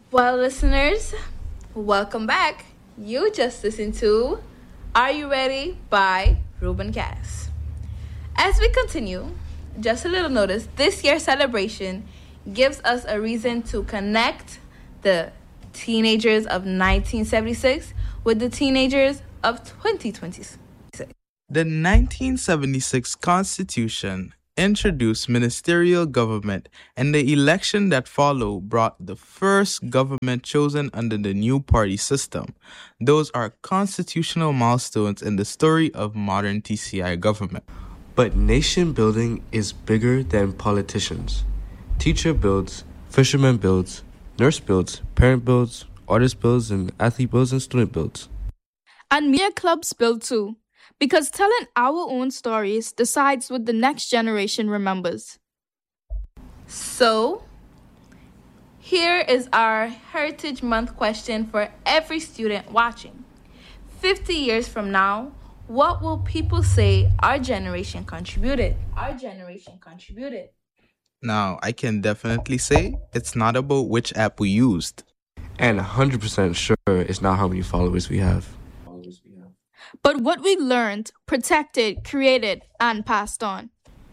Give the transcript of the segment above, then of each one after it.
Well, listeners, welcome back. You just listened to Are You Ready by Ruben Cass. As we continue, just a little notice this year's celebration gives us a reason to connect the teenagers of 1976 with the teenagers of 2026. The 1976 Constitution introduced ministerial government, and the election that followed brought the first government chosen under the new party system. Those are constitutional milestones in the story of modern TCI government. But nation building is bigger than politicians. Teacher builds, fisherman builds, nurse builds, parent builds, artist builds, and athlete builds, and student builds. And media clubs build too, because telling our own stories decides what the next generation remembers. So, here is our Heritage Month question for every student watching. 50 years from now, what will people say our generation contributed? Our generation contributed. Now, I can definitely say it's not about which app we used. And 100% sure it's not how many followers we have. But what we learned, protected, created, and passed on.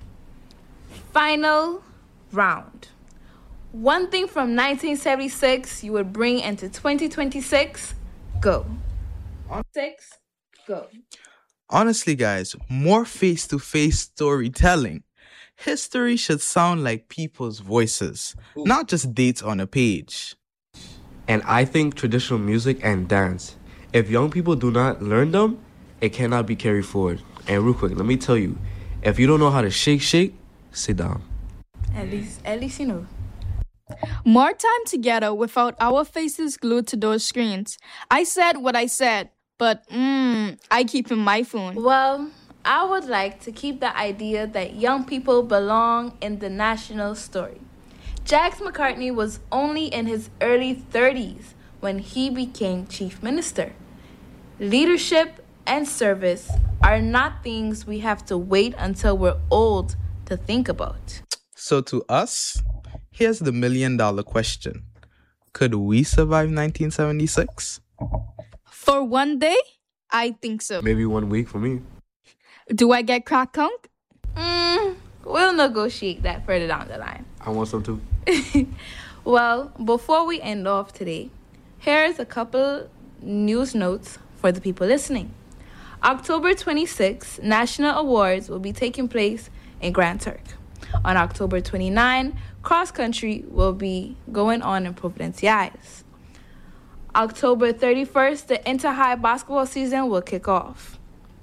Final round. One thing from 1976 you would bring into 2026? Go. On 6, go. Honestly, guys, more face-to-face storytelling. History should sound like people's voices, not just dates on a page. And I think traditional music and dance, if young people do not learn them, it cannot be carried forward. And real quick, let me tell you, if you don't know how to shake, sit down. At least you know. More time together without our faces glued to those screens. I said what I said, but I keep in my phone. Well, I would like to keep the idea that young people belong in the national story. Jax McCartney was only in his early 30s when he became chief minister. Leadership and service are not things we have to wait until we're old to think about. So to us, here's the million-dollar question. Could we survive 1976? For one day, I think so. Maybe 1 week for me. Do I get crack count? We'll negotiate that further down the line. I want some too. Well, before we end off today, here's a couple news notes for the people listening. October 26, National Awards will be taking place in Grand Turk. On October 29, cross country will be going on in Providenciales. October 31st, the Inter-High basketball season will kick off.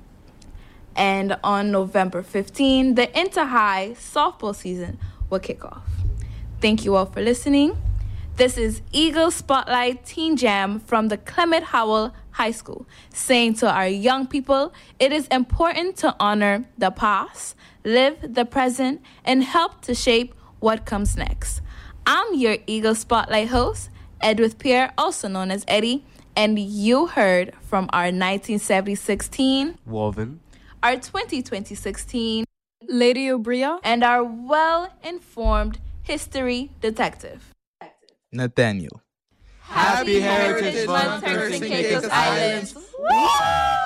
And on November 15, the Inter-High softball season will kick off. Thank you all for listening. This is Eagle Spotlight Teen Jam from the Clement Howell High School, saying to our young people, it is important to honor the past, live the present, and help to shape what comes next. I'm your Eagle Spotlight host, Edwith Pierre, also known as Eddie, and you heard from our 1976 teen, Walvin, our 2026 teen, Lady Obria, and our well-informed history detective, Nathaniel. Happy Heritage Month, Turks and Caicos Islands! Woo!